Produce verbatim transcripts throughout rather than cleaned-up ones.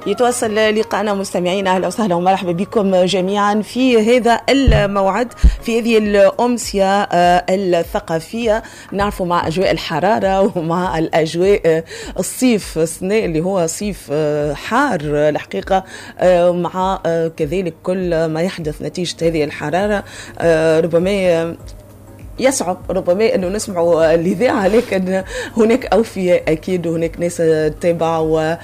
يتواصل لقاءنا مستمعين. أهلا وسهلا ومرحبا بكم جميعا في هذا الموعد، في هذه الأمسية الثقافية. نعرفوا مع أجواء الحرارة ومع الأجواء الصيف السنة اللي هو صيف حار الحقيقة، مع كذلك كل ما يحدث نتيجة هذه الحرارة. ربما يصعب ربما أنه نسمع الإذاعة، لكن هناك أوفياء أكيد، وهناك ناس تابعة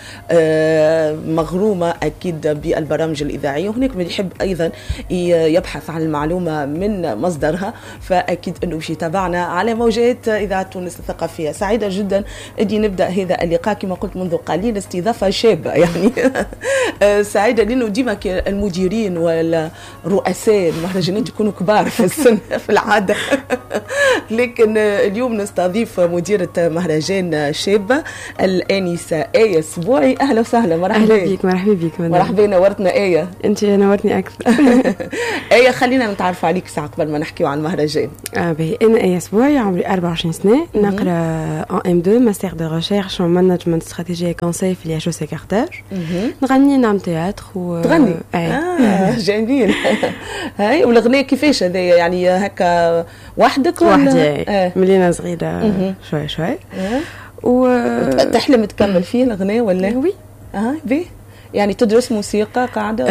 ومغرومة أكيد بالبرامج الإذاعية، وهناك من يحب أيضا يبحث عن المعلومة من مصدرها، فأكيد أنه باش يتابعنا على موجات إذاعة تونس الثقافية. سعيدة جدا أني نبدأ هذا اللقاء كما قلت منذ قليل، استضافة شابة يعني سعيدة لأنه ديما المديرين والرؤساء المهرجانات يكونوا كبار في السن في العادة لكن اليوم نستضيف مديرة مهرجان شابة الآنسة آية سبوعي. أهلا وسهلا، مرحبا. أهلا بك. مرحبا بك. مرحبا، نورتنا آية. أنت نورتني أكثر. آية، خلينا نتعرف عليك ساعة قبل ما نحكيو عن المهرجان. آه به. أنا آية سبوعي، عمري أربعة وعشرين سنة، نقرأ ان ام اثنين ماستر دو ريشيرش en management stratégie et conseil في الاتش او سي كارتاج. نغني، نعمل تياتر و تغني. آه جميل. هاي والغنية كيفاش هذا يعني هكا وحدك وحدي؟ آه. ملينا صغيرة شوي شوي. آه. و تحلم تكمل فيه الغناء ولا؟ وي. اه بي يعني تدرس موسيقى قاعدة؟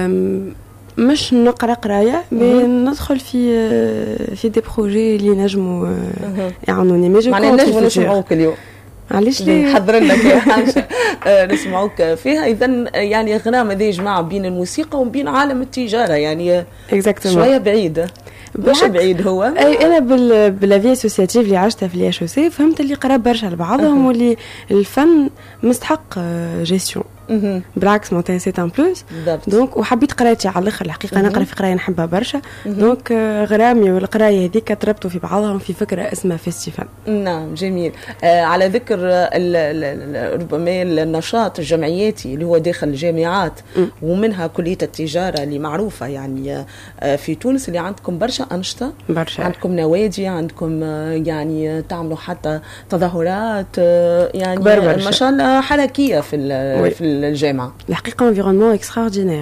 مش نقرا قرايه، مي ندخل في في دي بروجي اللي نجموا يعاونوني. مي معناها نجموا نسمعوك اليوم. علاش لي حضر لنا حاجه نسمعوك فيها. اذا يعني غناء ماذا يجمع بين الموسيقى وبين عالم التجاره، يعني شويه بعيده. مش بعيد هو. اي انا بال بالافي اسوسياتيف اللي عشتها في الاتش او سي فهمت اللي قراب برشا لبعضهم، واللي الفن مستحق جيستيون. بالعكس معناتها سي ان بلوس. دونك وحبيت قرايتي على الاخر الحقيقه. نقرا في قرايه نحبها برشا. دونك غرامي والقرايه هذيك تربطوا في بعضهم في فكره اسمها فيستيفال. نعم جميل. آه على ذكر ربما النشاط الجمعياتي اللي هو داخل الجامعات ومنها كليه التجاره اللي معروفه يعني آه في تونس، اللي عندكم برشا انشطه، برشا. عندكم نوادي، عندكم آه يعني تعملوا حتى تظاهرات آه يعني ما شاء الله حركيه في في الجامعه. الحقيقه انفيرونمون اكستراوردينير،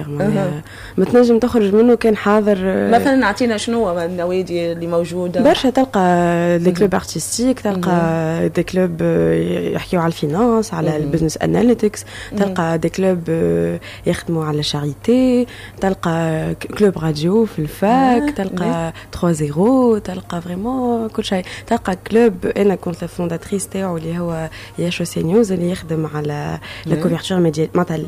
ما تنجم تخرج منه كان حاضر. مثلا نعطينا شنو هو النوادي اللي موجوده؟ برشا. تلقى دي كلوب ارتستيك، تلقى دي كلوب يحكيوا على الفينانس، على البزنس اناليتكس، تلقى دي كلوب يخدموا على الشاريتي، تلقى كلوب راديو في الفاك، تلقى ثلاثة صفر، تلقى فريمون كل شيء. تلقى كلوب انا كنت الفونداتريس تاعو اللي هو ياشو سي نيوز، اللي يخدم على لا كوفرتور ميديا، معناتها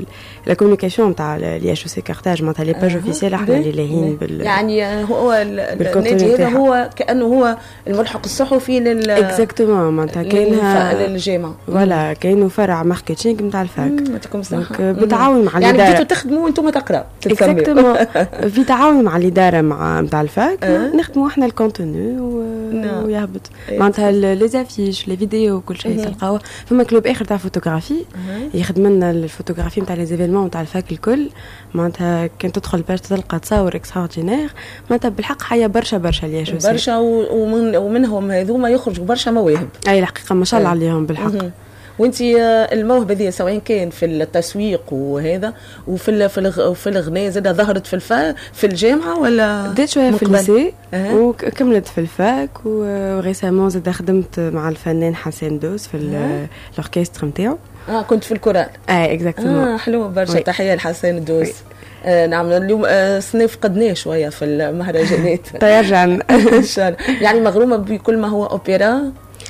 لا كومونيكاسيون نتاع الاتش او سي كارتاج، معناتها لي باج اوفيسيال احنا اللي لاهين بال يعني هو النادي هذا هو كانه هو الملحق الصحفي لل اكزاكتومون، معناتها كاينها للجامعه. فوالا كاينه فرع ماركتينغ نتاع الفاك. يعطيكم الصحه. بالتعاون مع يعني الاداره، يعني بديتوا تخدموا وانتم تقراوا اكزاكتومون في تعاون مع الاداره مع نتاع الفاك. نخدموا احنا الكونتوني ويهبط معناتها لي زافيش لي فيديو وكل شيء تلقاوه. فما كلوب اخر تاع فوتوغرافي يخدم لنا الفوتوغرافي نتاع لي زيفينمون نتاع الفاك الكل. معناتها كان تدخل باش تلقى تصاور اكستراوردينير، معناتها بالحق حياه برشا برشا اللي يشوفوا برشا، ومن ومنهم هذوما يخرجوا برشا مواهب. اي الحقيقه ما شاء الله عليهم بالحق. وانتي الموهبه دي سواء كان في التسويق وهذا وفي في الغناء زاد ظهرت في الفا في الجامعه ولا بديت شويه في الليسي أه. وكملت في الفاك، وريسامون زاد خدمت مع الفنان حسين دوس في أه. الاوركستر نتاعو. اه كنت في الكورال. اه اكزاكتومون. اه حلو برشا. طيب. لحسين الدوس. آه نعم اليوم آه سنة فقدناه شويه في المهرجانات. تيرجعنا ان شاء الله. يعني مغرومه بكل ما هو اوبرا.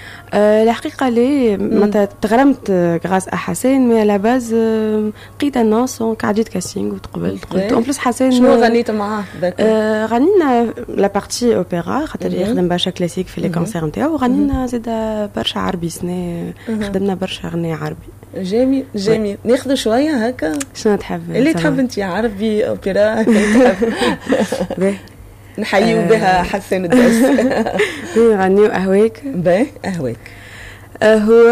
أه الحقيقة لي متى تغرمت غراس حسين، مي على باز لقيت الناس قعدت كاسينغ وتقبلت. قلت اون بليس حسين شنو غنيت معاه؟ أه غنينا لا بارتي اوبرا خاطر يخدم برشا كلاسيك في لي كونسير نتاعو، وغنينا زاد برشا عربي سنة، خدمنا برشا غناء عربي. جميل جميل. ناخذ شوية هكا. شنو تحب؟ اللي تحب انت، عربي اوبرا نحييو بها حسين الدوس. نغنيو اهواك. باهي اهواك. هو